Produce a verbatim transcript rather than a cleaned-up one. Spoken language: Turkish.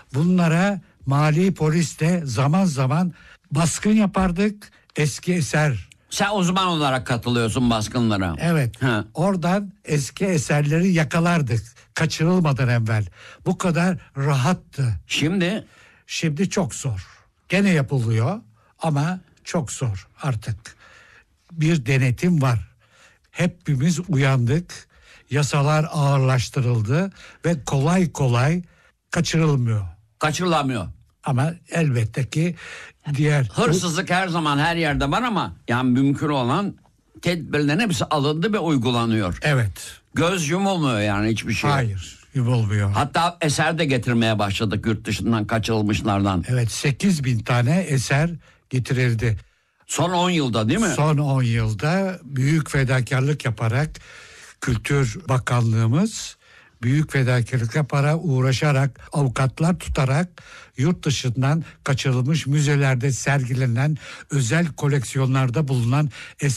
Bunlara mali polis de zaman zaman baskın yapardık. Eski eser. Sen uzman olarak katılıyorsun baskınlara. Evet. Ha. Oradan eski eserleri yakalardık. Kaçırılmadan evvel. Bu kadar rahattı. Şimdi Şimdi çok zor. Gene yapılıyor ama çok zor artık. Bir denetim var. Hepimiz uyandık. Yasalar ağırlaştırıldı ve kolay kolay kaçırılmıyor. kaçırılamıyor. Ama elbette ki diğer Hırsızlık her zaman her yerde var ama yani mümkün olan tedbirlerin hepsi alındı ve uygulanıyor. evet. Göz yumulmuyor yani hiçbir şey. Hayır, yumulmuyor. Hatta eser de getirmeye başladık yurt dışından kaçırılmışlardan. Evet, sekiz bin tane eser getirildi. Son on yılda değil mi? Son on yılda büyük fedakarlık yaparak Kültür Bakanlığımız büyük fedakarlık yaparak, uğraşarak, avukatlar tutarak yurt dışından kaçırılmış müzelerde sergilenen özel koleksiyonlarda bulunan eser